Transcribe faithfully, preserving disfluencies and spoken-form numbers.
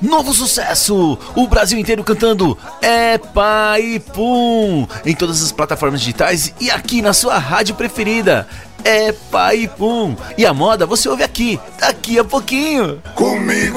novo sucesso! O Brasil inteiro cantando É Pai Pum em todas as plataformas digitais e aqui na sua rádio preferida. É Pai Pum. E a moda você ouve aqui, daqui a pouquinho. Comigo